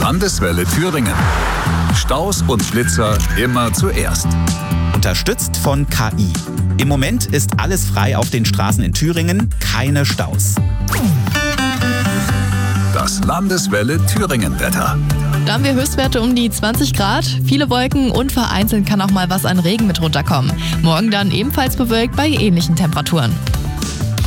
Landeswelle Thüringen. Staus und Blitzer immer zuerst. Unterstützt von KI. Im Moment ist alles frei auf den Straßen in Thüringen, keine Staus. Das Landeswelle Thüringen-Wetter. Da haben wir Höchstwerte um die 20 Grad, viele Wolken und vereinzelt kann auch mal was an Regen mit runterkommen. Morgen dann ebenfalls bewölkt bei ähnlichen Temperaturen.